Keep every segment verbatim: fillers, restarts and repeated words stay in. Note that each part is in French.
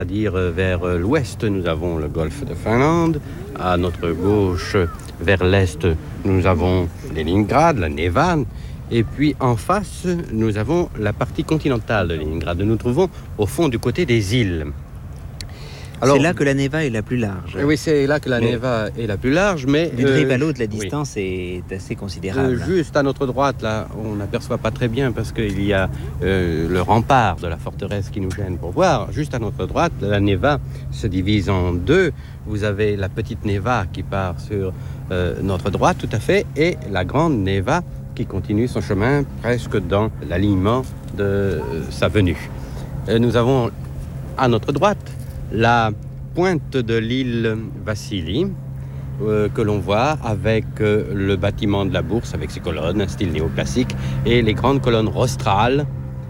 C'est-à-dire vers l'ouest, nous avons le golfe de Finlande. À notre gauche, vers l'est, nous avons Leningrad, la Neva. Et puis en face, nous avons la partie continentale de Leningrad. Nous nous trouvons au fond du côté des îles. Alors, c'est là que la Neva est la plus large. Oui, c'est là que la mais Neva est la plus large, mais... D'une euh, rive à l'autre, la distance oui. est assez considérable. Euh, juste à notre droite, là, on n'aperçoit pas très bien parce qu'il y a euh, le rempart de la forteresse qui nous gêne pour voir. Juste à notre droite, la Neva se divise en deux. Vous avez la petite Neva qui part sur euh, notre droite, tout à fait, et la grande Neva qui continue son chemin presque dans l'alignement de euh, sa venue. Euh, nous avons à notre droite la pointe de l'île Vassili, euh, que l'on voit avec euh, le bâtiment de la bourse, avec ses colonnes, un style néoclassique, et les grandes colonnes rostrales,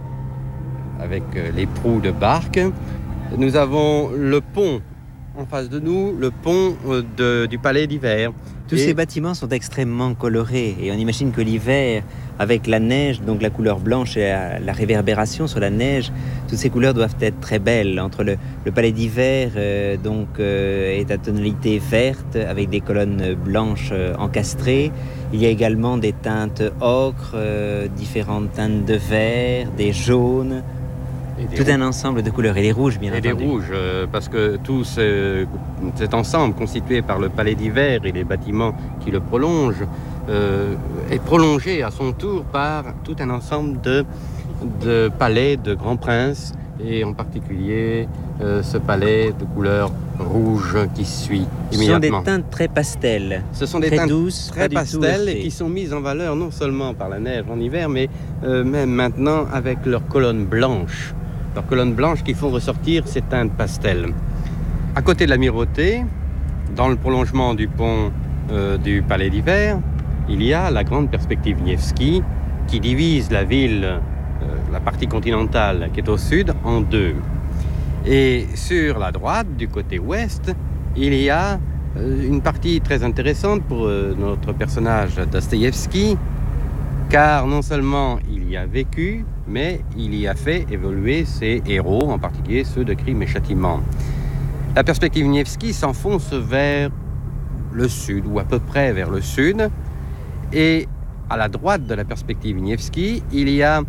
avec euh, les proues de barque. Nous avons le pont en face de nous, le pont euh, de, du Palais d'Hiver. Tous et... ces bâtiments sont extrêmement colorés, et on imagine que l'hiver, avec la neige, donc la couleur blanche et la, la réverbération sur la neige, toutes ces couleurs doivent être très belles. Entre le, le Palais d'Hiver, euh, donc, euh, est à tonalité verte, avec des colonnes blanches euh, encastrées. Il y a également des teintes ocre, euh, différentes teintes de vert, des jaunes, tout rouges. Un ensemble de couleurs, et les rouges, bien et entendu. Et des rouges, euh, parce que tout ce, cet ensemble constitué par le Palais d'Hiver et les bâtiments qui le prolongent, Euh, est prolongé à son tour par tout un ensemble de, de palais de grands princes, et en particulier euh, ce palais de couleur rouge qui suit immédiatement. Ce sont des teintes très pastel, Ce sont des très teintes douces, très pastel et qui sont mises en valeur non seulement par la neige en hiver, mais euh, même maintenant avec leurs colonnes blanches, leurs colonnes blanches qui font ressortir ces teintes pastel. À côté de l'amirauté, dans le prolongement du pont euh, du Palais d'Hiver, il y a la grande perspective Nevski qui divise la ville, euh, la partie continentale qui est au sud, en deux. Et sur la droite, du côté ouest, il y a euh, une partie très intéressante pour euh, notre personnage Dostoïevski, car non seulement il y a vécu, mais il y a fait évoluer ses héros, en particulier ceux de Crime et Châtiment. La perspective Nevski s'enfonce vers le sud, ou à peu près vers le sud. Et à la droite de la perspective Nevski, il y a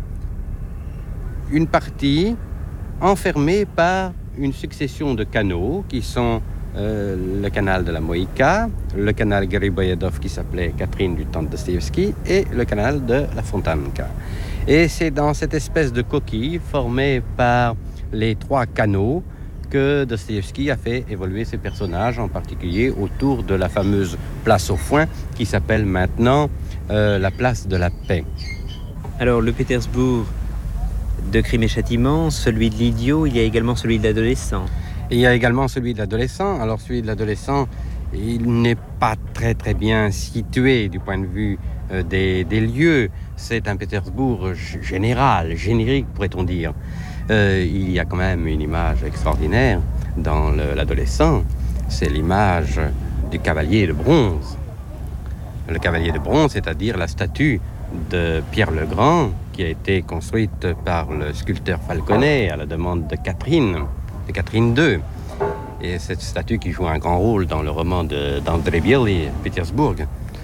une partie enfermée par une succession de canaux qui sont euh, le canal de la Moïka, le canal Griboyedov qui s'appelait Catherine du temps de Dostoïevski et le canal de la Fontanka. Et c'est dans cette espèce de coquille formée par les trois canaux que Dostoïevski a fait évoluer ses personnages, en particulier autour de la fameuse place au foin qui s'appelle maintenant euh, la place de la paix. Alors le Pétersbourg de Crime et Châtiment, celui de l'idiot, il y a également celui de l'adolescent. Et il y a également celui de l'adolescent. Alors celui de l'adolescent, il n'est pas très très bien situé du point de vue euh, des, des lieux. C'est un Pétersbourg général, générique pourrait-on dire. Euh, il y a quand même une image extraordinaire dans le, l'adolescent, c'est l'image du cavalier de bronze. Le cavalier de bronze, c'est-à-dire la statue de Pierre le Grand, qui a été construite par le sculpteur Falconet à la demande de Catherine, de Catherine deux. Et cette statue qui joue un grand rôle dans le roman de, d'André Bieli, Pétersbourg.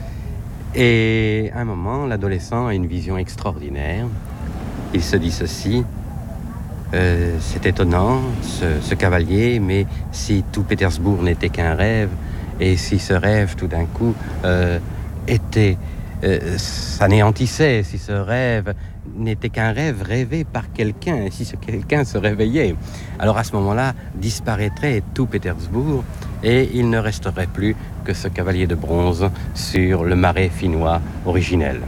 Et à un moment, l'adolescent a une vision extraordinaire. Il se dit ceci: Euh, c'est étonnant, ce, ce cavalier, mais si tout Pétersbourg n'était qu'un rêve, et si ce rêve, tout d'un coup, euh, était, euh, s'anéantissait, si ce rêve n'était qu'un rêve rêvé par quelqu'un, et si ce quelqu'un se réveillait, alors à ce moment-là, disparaîtrait tout Pétersbourg, et il ne resterait plus que ce cavalier de bronze sur le marais finnois originel.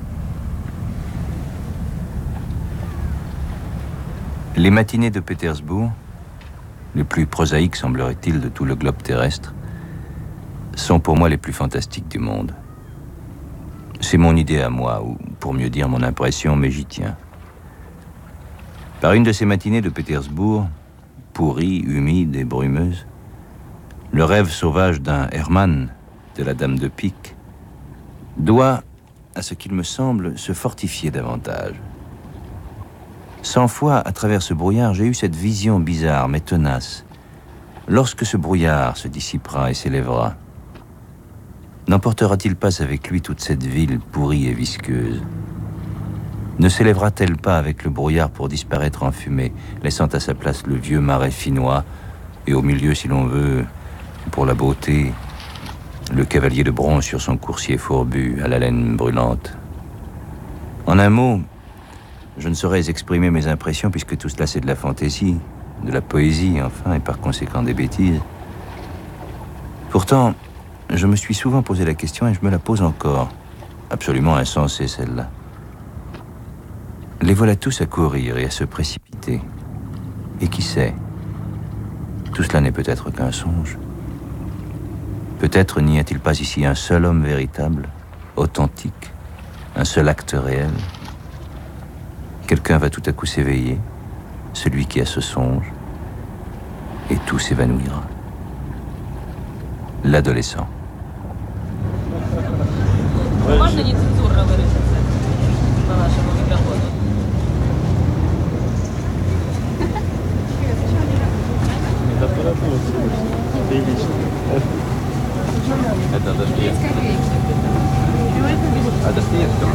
Les matinées de Pétersbourg, les plus prosaïques semblerait-il de tout le globe terrestre, sont pour moi les plus fantastiques du monde. C'est mon idée à moi, ou pour mieux dire mon impression, mais j'y tiens. Par une de ces matinées de Pétersbourg, pourrie, humide et brumeuse, le rêve sauvage d'un Hermann, de la Dame de Pique, doit, à ce qu'il me semble, se fortifier davantage. Cent fois, à travers ce brouillard, j'ai eu cette vision bizarre, mais tenace. Lorsque ce brouillard se dissipera et s'élèvera, n'emportera-t-il pas avec lui toute cette ville pourrie et visqueuse? Ne s'élèvera-t-elle pas avec le brouillard pour disparaître en fumée, laissant à sa place le vieux marais finnois, et au milieu, si l'on veut, pour la beauté, le cavalier de bronze sur son coursier fourbu à la laine brûlante? En un mot, je ne saurais exprimer mes impressions puisque tout cela c'est de la fantaisie, de la poésie enfin, et par conséquent des bêtises. Pourtant, je me suis souvent posé la question et je me la pose encore. Absolument insensée celle-là. Les voilà tous à courir et à se précipiter. Et qui sait? Tout cela n'est peut-être qu'un songe. Peut-être n'y a-t-il pas ici un seul homme véritable, authentique, un seul acte réel. Quelqu'un va tout à coup s'éveiller, celui qui a ce songe, et tout s'évanouira. L'adolescent. Можна нецензурно выразиться по вашему микрофону? Это Достоевский. А Достоевский?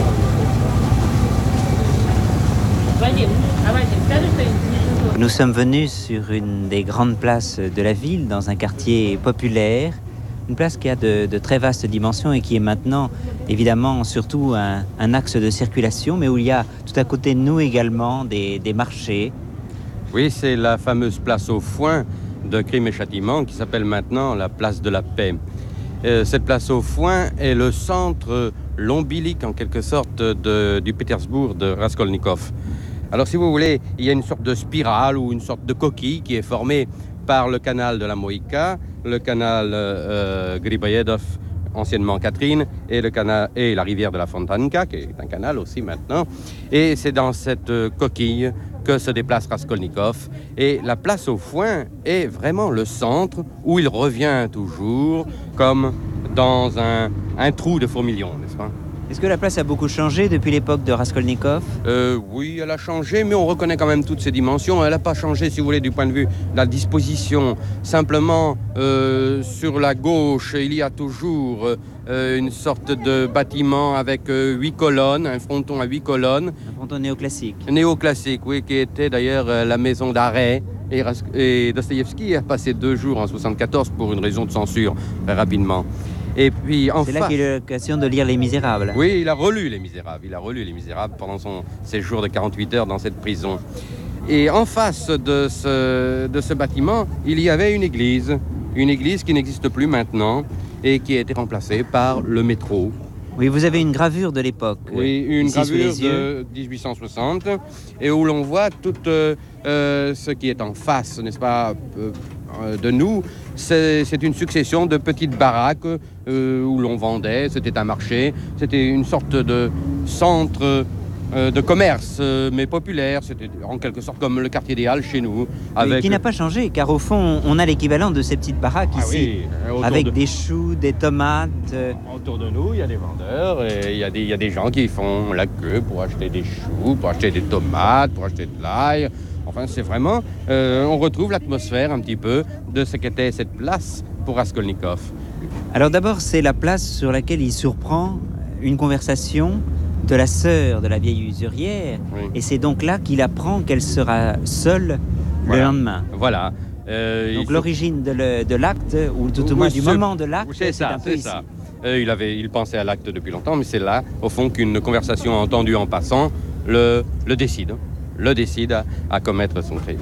Вадим, а Вадим, скажи что-нибудь нецензурно. Nous sommes venus sur une des grandes places de la ville, dans un quartier populaire, une place qui a de, de très vastes dimensions et qui est maintenant, évidemment, surtout un, un axe de circulation, mais où il y a tout à côté de nous également des, des marchés. Oui, c'est la fameuse place au foin de Crime et Châtiment qui s'appelle maintenant la place de la Paix. Euh, cette place au foin est le centre, l'ombilique en quelque sorte de, du Pétersbourg de Raskolnikov. Alors si vous voulez, il y a une sorte de spirale ou une sorte de coquille qui est formée par le canal de la Moïka, le canal euh, Griboyedov, anciennement Catherine, et, le canal, et la rivière de la Fontanka, qui est un canal aussi maintenant. Et c'est dans cette euh, coquille que se déplace Raskolnikov. Et la place au foin est vraiment le centre où il revient toujours comme dans un, un trou de fourmilion, n'est-ce pas? Est-ce que la place a beaucoup changé depuis l'époque de Raskolnikov? Euh, oui, elle a changé, mais on reconnaît quand même toutes ses dimensions. Elle n'a pas changé, si vous voulez, du point de vue de la disposition. Simplement, euh, sur la gauche, il y a toujours euh, une sorte de bâtiment avec euh, huit colonnes, un fronton à huit colonnes. Un fronton néoclassique. Néoclassique, oui, qui était d'ailleurs euh, la maison d'arrêt. Et, Ras- et Dostoïevski a passé deux jours en soixante-quatorze pour une raison de censure, très rapidement. Et puis en C'est là face... qu'il a eu l'occasion de lire Les Misérables. Oui, il a relu Les Misérables. Il a relu Les Misérables pendant son séjour de quarante-huit heures dans cette prison. Et en face de ce, de ce bâtiment, il y avait une église. Une église qui n'existe plus maintenant et qui a été remplacée par le métro. Oui, vous avez une gravure de l'époque. Oui, une ici sous gravure les yeux. de dix-huit cent soixante et où l'on voit tout euh, euh, ce qui est en face, n'est-ce pas, euh, euh, de nous. C'est, c'est une succession de petites baraques euh, où l'on vendait, c'était un marché, c'était une sorte de centre euh, de commerce, euh, mais populaire, c'était en quelque sorte comme le quartier des Halles chez nous. Mais qui n'a pas changé, car au fond, on a l'équivalent de ces petites baraques Ah ici, oui, autour avec de- des choux, des tomates. euh, Autour de nous, il y a des vendeurs et il y a des, il y a des gens qui font la queue pour acheter des choux, pour acheter des tomates, pour acheter de l'ail. Enfin, c'est vraiment... euh, on retrouve l'atmosphère un petit peu de ce qu'était cette place pour Raskolnikov. Alors d'abord, c'est la place sur laquelle il surprend une conversation de la sœur de la vieille usurière. Oui. Et c'est donc là qu'il apprend qu'elle sera seule Voilà. le lendemain. Voilà. Euh, Donc il faut- l'origine de, le- de l'acte, ou tout au Oui, moins du c'est- moment de l'acte, C'est ça, un peu c'est ici. ça. Euh, il, avait, il pensait à l'acte depuis longtemps, mais c'est là, au fond, qu'une conversation entendue en passant le, le décide. Le décide à, à commettre son crime.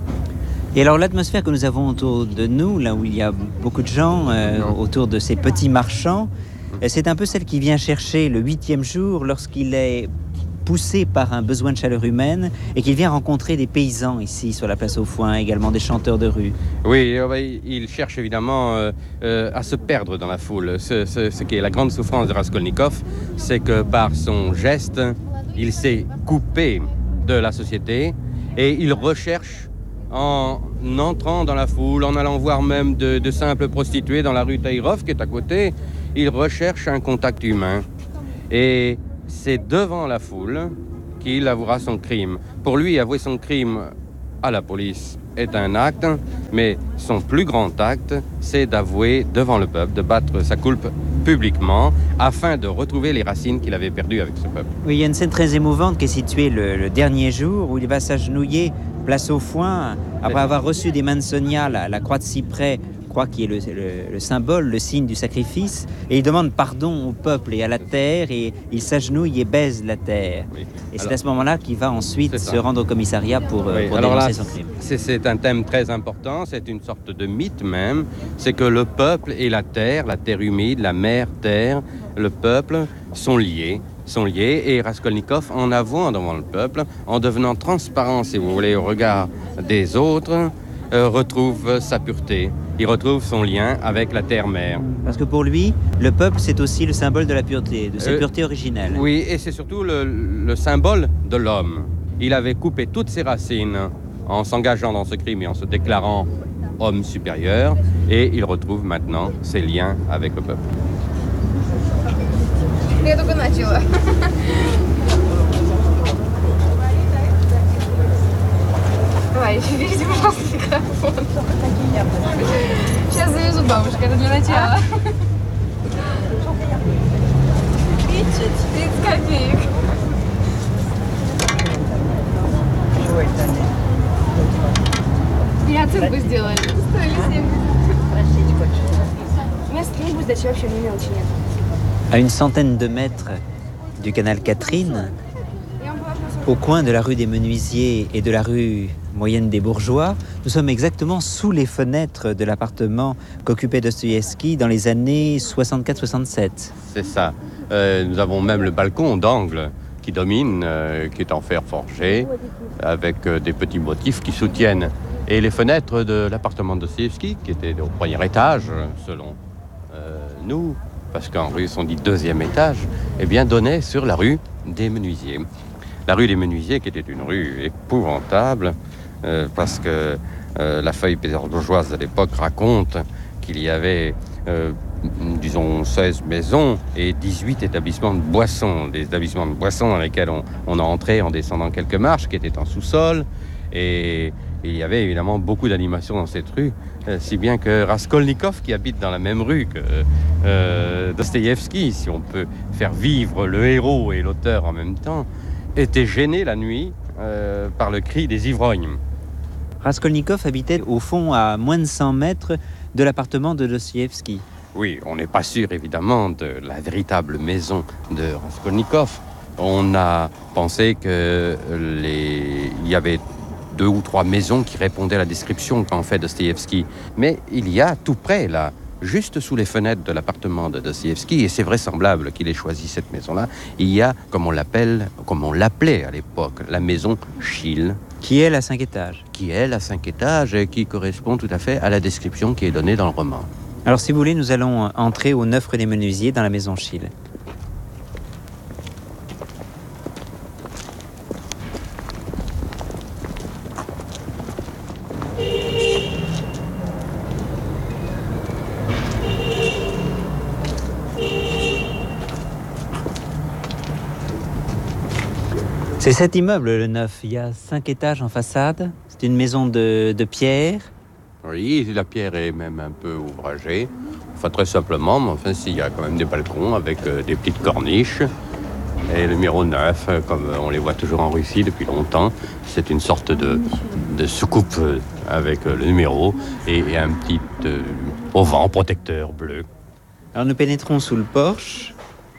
Et alors l'atmosphère que nous avons autour de nous, là où il y a beaucoup de gens, euh, autour de ces petits marchands, euh, c'est un peu celle qui vient chercher le huitième jour lorsqu'il est poussé par un besoin de chaleur humaine et qu'il vient rencontrer des paysans ici sur la place au foin, également des chanteurs de rue. Oui, euh, oui, il cherche évidemment euh, euh, à se perdre dans la foule. Ce, ce- ce qui est la grande souffrance de Raskolnikov, c'est que par son geste, il s'est coupé de la société et il recherche en entrant dans la foule, en allant voir même de, de simples prostituées dans la rue Taïrov qui est à côté, il recherche un contact humain. Et c'est devant la foule qu'il avouera son crime. pour lui, avouer son crime à la police est un acte, mais son plus grand acte, c'est d'avouer devant le peuple, de battre sa culpe publiquement, afin de retrouver les racines qu'il avait perdues avec ce peuple. Oui, il y a une scène très émouvante qui est située le, le dernier jour, où il va s'agenouiller place au foin, après avoir reçu des mains de Sonia la, la croix de cyprès, croix qui est le, le, le symbole, le signe du sacrifice, et il demande pardon au peuple et à la terre, et il s'agenouille et baise la terre. Oui. Et c'est Alors, à ce moment-là qu'il va ensuite se rendre au commissariat pour, oui. pour Alors dénoncer là, son crime. C'est, c'est un thème très important, c'est une sorte de mythe même, c'est que le peuple et la terre, la terre humide, la mer terre, le peuple sont liés. sont liés et Raskolnikov, en avouant devant le peuple, en devenant transparent, si vous voulez, au regard des autres, euh, retrouve sa pureté. Il retrouve son lien avec la terre-mère. Parce que pour lui, le peuple, c'est aussi le symbole de la pureté, de sa Euh, pureté originelle. Oui, et c'est surtout le, le symbole de l'homme. Il avait coupé toutes ses racines en s'engageant dans ce crime et en se déclarant homme supérieur, et il retrouve maintenant ses liens avec le peuple. Я только начала. Давай, еще берите, пожалуйста, микрофон. Сейчас завезу бабушку, это для начала. тридцать копеек. И оценку сделали. Стоили семьдесят. У меня стрельбу сдачи вообще ни мелочи нет. À une centaine de mètres du canal Catherine, au coin de la rue des Menuisiers et de la rue moyenne des Bourgeois, nous sommes exactement sous les fenêtres de l'appartement qu'occupait Dostoïevski dans les années soixante-quatre soixante-sept. C'est ça. Euh, nous avons même le balcon d'angle qui domine, euh, qui est en fer forgé, avec euh, des petits motifs qui soutiennent. Et les fenêtres de l'appartement de Dostoïevski, qui était au premier étage, selon euh, nous, parce qu'en russe on dit deuxième étage, eh bien donnait sur la rue des Menuisiers. La rue des Menuisiers qui était une rue épouvantable, euh, parce que euh, la feuille pétersbourgeoise de l'époque raconte qu'il y avait, euh, disons, seize maisons et dix-huit établissements de boissons, des établissements de boissons dans lesquels on, on a entré en descendant quelques marches, qui étaient en sous-sol, et il y avait évidemment beaucoup d'animations dans cette rue, euh, si bien que Raskolnikov, qui habite dans la même rue que euh, Dostoïevski, si on peut faire vivre le héros et l'auteur en même temps, était gêné la nuit euh, par le cri des ivrognes. Raskolnikov habitait au fond à moins de cent mètres de l'appartement de Dostoïevski. Oui, on n'est pas sûr évidemment de la véritable maison de Raskolnikov. On a pensé que les... il y avait deux ou trois maisons qui répondaient à la description qu'en fait Dostoïevski. Mais il y a tout près, là, juste sous les fenêtres de l'appartement de Dostoïevski, et c'est vraisemblable qu'il ait choisi cette maison-là, il y a, comme on l'appelle, comme on l'appelait à l'époque, la maison Schill. Qui est à cinq étages. Qui est à cinq étages et qui correspond tout à fait à la description qui est donnée dans le roman. Alors si vous voulez, nous allons entrer au neuf rue des Menuisiers dans la maison Schill. C'est cet immeuble, le neuf. Il y a cinq étages en façade. C'est une maison de, de pierre. Oui, la pierre est même un peu ouvragée. Enfin, très simplement, mais enfin, s'il y a quand même des balcons avec euh, des petites corniches. Et le numéro neuf, euh, comme on les voit toujours en Russie depuis longtemps, c'est une sorte de, de soucoupe euh, avec euh, le numéro et, et un petit euh, auvent protecteur bleu. Alors nous pénétrons sous le porche.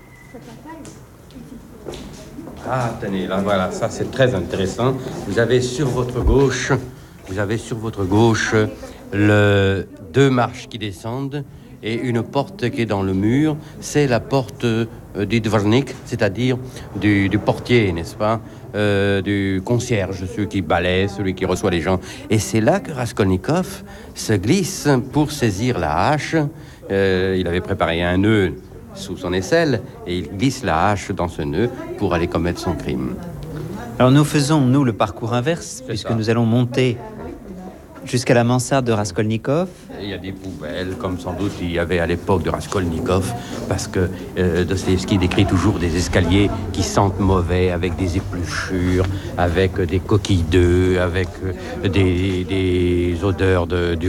Ah, tenez, là, voilà, ça c'est très intéressant. Vous avez sur votre gauche, vous avez sur votre gauche le, deux marches qui descendent et une porte qui est dans le mur. C'est la porte euh, du dvornik, c'est-à-dire du, du portier, n'est-ce pas, euh, du concierge, celui qui balaie, celui qui reçoit les gens. Et c'est là que Raskolnikov se glisse pour saisir la hache. Euh, il avait préparé un nœud sous son aisselle, et il glisse la hache dans ce nœud pour aller commettre son crime. Alors nous faisons, nous, le parcours inverse, C'est puisque ça. nous allons monter jusqu'à la mansarde de Raskolnikov. Il y a des poubelles, comme sans doute il y avait à l'époque de Raskolnikov, parce que euh, Dostoïevski décrit toujours des escaliers qui sentent mauvais, avec des épluchures, avec des coquilles d'œufs, avec euh, des, des odeurs de, du